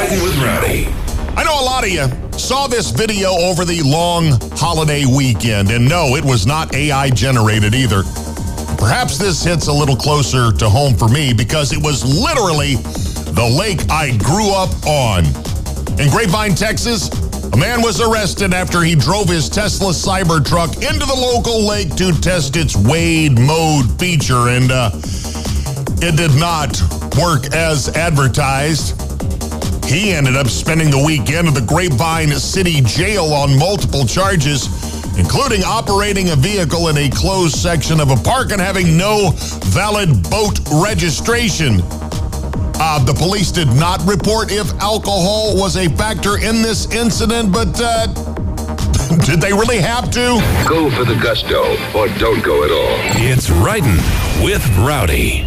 Riding with Rowdy. I know a lot of you saw this video over the long holiday weekend, and no, it was not AI generated either. Perhaps this hits a little closer to home for me because it was literally the lake I grew up on. In Grapevine, Texas, a man was arrested after he drove his Tesla Cybertruck into the local lake to test its wade mode feature, and it did not work as advertised. He ended up spending the weekend at the Grapevine City Jail on multiple charges, including operating a vehicle in a closed section of a park and having no valid boat registration. The police did not report if alcohol was a factor in this incident, but did they really have to? Go for the gusto or don't go at all. It's Riding with Rowdy.